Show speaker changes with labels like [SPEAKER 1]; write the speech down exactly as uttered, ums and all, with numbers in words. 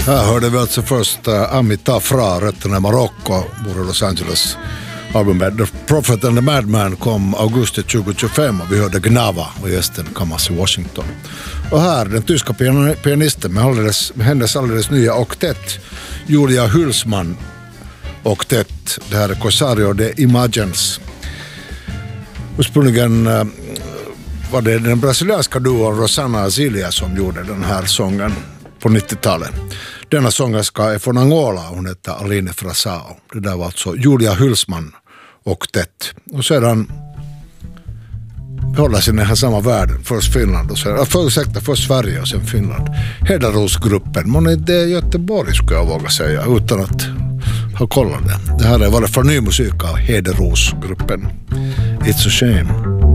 [SPEAKER 1] Här hörde vi alltså först uh, Amita Fra, rötterna i Marocko, bor i Los Angeles. Albumet The Prophet and the Madman kom augusti tjugohundratjugofem och vi hörde Gnava och gästen Kamasi Washington. Och här den tyska pian- pianisten med, alldeles, med hennes alldeles nya oktett, Julia Hülsmann oktett. Det här är Corsario de Imagens. Ursprungligen uh, var det den brasilianska duon Rosanna Azilia som gjorde den här sången på nittiotalet. Denna sångerska är från Angola, hon heter Aline Frasao. Det där var alltså Julia Hülsmann oktett. Och sedan håller sig i den här samma världen, först Finland och sen, för, ursäkta, först Sverige och sen Finland. Hedarosgruppen, men det är Göteborg skulle jag våga säga, utan att ha kollat det. Det här är var det för ny musik av Hedarosgruppen. It's a shame.